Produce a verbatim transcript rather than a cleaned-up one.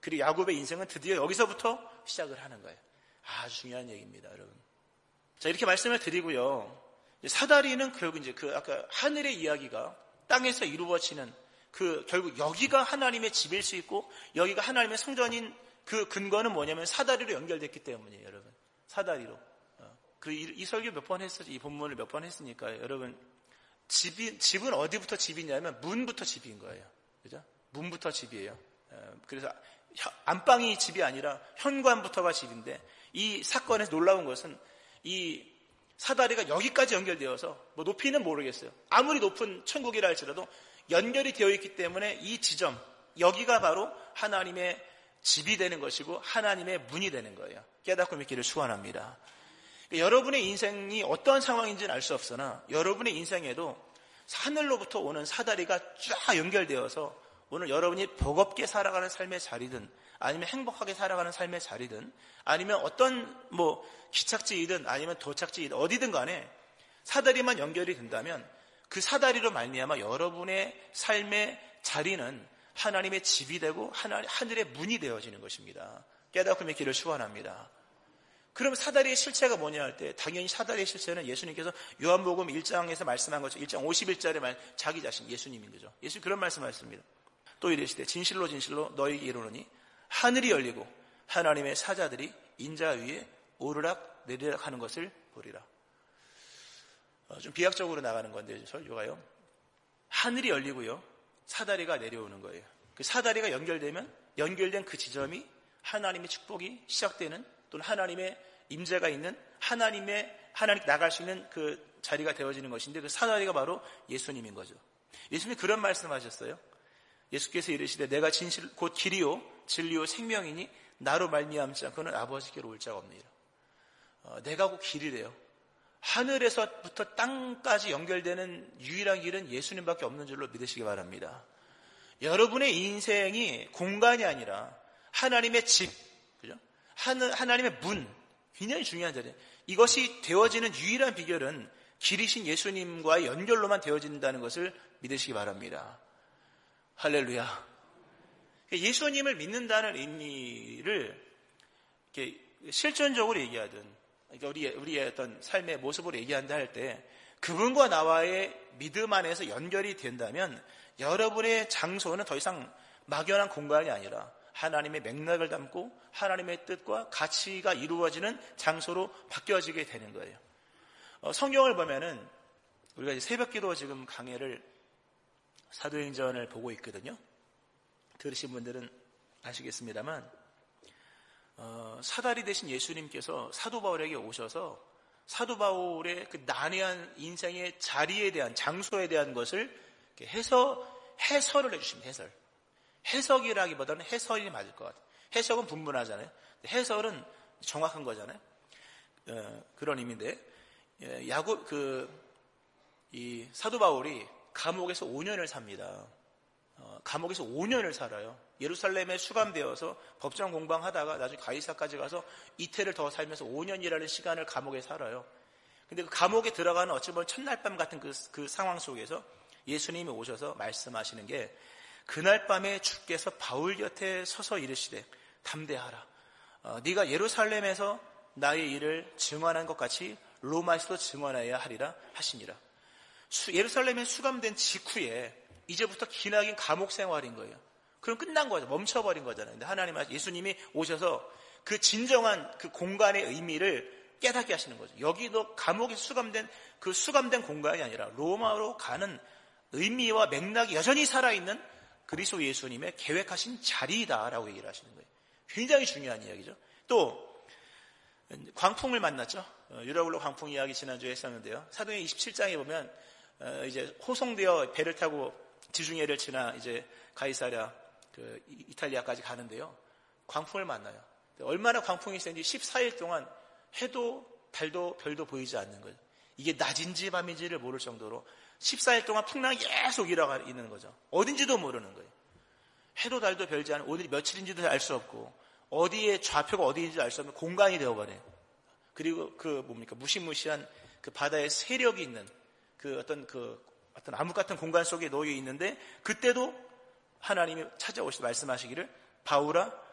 그리고 야곱의 인생은 드디어 여기서부터 시작을 하는 거예요. 아주 중요한 얘기입니다, 여러분. 자, 이렇게 말씀을 드리고요. 사다리는 결국 이제 그 아까 하늘의 이야기가 땅에서 이루어지는 그 결국 여기가 하나님의 집일 수 있고 여기가 하나님의 성전인 그 근거는 뭐냐면 사다리로 연결됐기 때문이에요, 여러분. 사다리로. 그 이 설교 몇 번 했었지, 이 본문을 몇 번 했으니까 여러분. 집이, 집은 어디부터 집이냐면 문부터 집인 거예요. 그죠? 문부터 집이에요. 그래서 안방이 집이 아니라 현관부터가 집인데 이 사건에서 놀라운 것은 이 사다리가 여기까지 연결되어서 뭐 높이는 모르겠어요. 아무리 높은 천국이라 할지라도 연결이 되어 있기 때문에 이 지점, 여기가 바로 하나님의 집이 되는 것이고 하나님의 문이 되는 거예요. 깨닫고 믿기를 축원합니다. 여러분의 인생이 어떠한 상황인지는 알 수 없으나 여러분의 인생에도 하늘로부터 오는 사다리가 쫙 연결되어서 오늘 여러분이 복없게 살아가는 삶의 자리든 아니면 행복하게 살아가는 삶의 자리든 아니면 어떤 뭐 기착지이든 아니면 도착지이든 어디든 간에 사다리만 연결이 된다면 그 사다리로 말미암아 여러분의 삶의 자리는 하나님의 집이 되고 하늘의 문이 되어지는 것입니다. 깨닫고 믿기를 축원합니다. 그럼 사다리의 실체가 뭐냐 할 때 당연히 사다리의 실체는 예수님께서 요한복음 일 장에서 말씀한 것처럼 일 장 오십일 절에 말 자기 자신 예수님인 거죠. 예수님 그런 말씀하셨습니다. 또 이르시되 진실로 진실로 너희에게 이르노니 하늘이 열리고 하나님의 사자들이 인자 위에 오르락 내리락 하는 것을 보리라. 어, 좀 비약적으로 나가는 건데 설교가요. 하늘이 열리고요. 사다리가 내려오는 거예요. 그 사다리가 연결되면 연결된 그 지점이 하나님의 축복이 시작되는 또는 하나님의 임재가 있는 하나님의 하나님 나갈 수 있는 그 자리가 되어지는 것인데 그 사다리가 바로 예수님인 거죠. 예수님이 그런 말씀하셨어요. 예수께서 이르시되 내가 진실 곧 길이요 진리요 생명이니 나로 말미암지 않고는 아버지께로 올 자가 없느니라. 어, 내가 곧 길이래요. 하늘에서부터 땅까지 연결되는 유일한 길은 예수님밖에 없는 줄로 믿으시기 바랍니다. 여러분의 인생이 공간이 아니라 하나님의 집, 그죠? 하늘, 하나님의 문, 굉장히 중요한 자리예요. 이것이 되어지는 유일한 비결은 길이신 예수님과의 연결로만 되어진다는 것을 믿으시기 바랍니다. 할렐루야. 예수님을 믿는다는 의미를 이렇게 실존적으로 얘기하든, 그러니까 우리, 우리의 어떤 삶의 모습으로 얘기한다 할 때, 그분과 나와의 믿음 안에서 연결이 된다면, 여러분의 장소는 더 이상 막연한 공간이 아니라, 하나님의 맥락을 담고, 하나님의 뜻과 가치가 이루어지는 장소로 바뀌어지게 되는 거예요. 어, 성경을 보면은, 우리가 이제 새벽 기도 지금 강해를 사도행전을 보고 있거든요. 들으신 분들은 아시겠습니다만 어, 사다리 대신 예수님께서 사도 바울에게 오셔서 사도 바울의 그 난해한 인생의 자리에 대한 장소에 대한 것을 해서 해설을 해주십니다. 해설. 해석이라기보다는 해설이 맞을 것 같아요. 해석은 분분하잖아요. 해설은 정확한 거잖아요. 어, 그런 의미인데 야곱 그 이 사도 바울이 감옥에서 오 년을 삽니다. 어, 감옥에서 오 년을 살아요. 예루살렘에 수감되어서 법정 공방하다가 나중에 가이사까지 가서 이태를 더 살면서 오 년이라는 시간을 감옥에 살아요. 근데 그 감옥에 들어가는 어찌 보면 첫날 밤 같은 그, 그 상황 속에서 예수님이 오셔서 말씀하시는 게 그날 밤에 주께서 바울 곁에 서서 이르시되 담대하라. 어, 네가 예루살렘에서 나의 일을 증언한 것 같이 로마에서도 증언해야 하리라 하시니라. 수, 예루살렘에 수감된 직후에 이제부터 기나긴 감옥 생활인 거예요. 그럼 끝난 거죠. 멈춰버린 거잖아요. 근데 하나님, 예수님이 오셔서 그 진정한 그 공간의 의미를 깨닫게 하시는 거죠. 여기도 감옥에 수감된 그 수감된 공간이 아니라 로마로 가는 의미와 맥락이 여전히 살아있는 그리스도 예수님의 계획하신 자리다라고 얘기를 하시는 거예요. 굉장히 중요한 이야기죠. 또 광풍을 만났죠. 유라굴로 광풍 이야기 지난주에 했었는데요. 사도행 이십칠 장에 보면 이제 호송되어 배를 타고 지중해를 지나 이제 가이사랴 그 이탈리아까지 가는데요. 광풍을 만나요. 얼마나 광풍이 센지 십사 일 동안 해도 달도 별도 보이지 않는 거예요. 이게 낮인지 밤인지를 모를 정도로 십사 일 동안 풍랑이 계속 일어가 있는 거죠. 어딘지도 모르는 거예요. 해도 달도 별지 않은 오늘이 며칠인지도 알 수 없고 어디에 좌표가 어디인지 알 수 없는 공간이 되어버려요. 그리고 그 뭡니까 무시무시한 그 바다의 세력이 있는 그 어떤 그 어떤 암흑 같은 공간 속에 놓여 있는데 그때도 하나님이 찾아오시고 말씀하시기를 바울아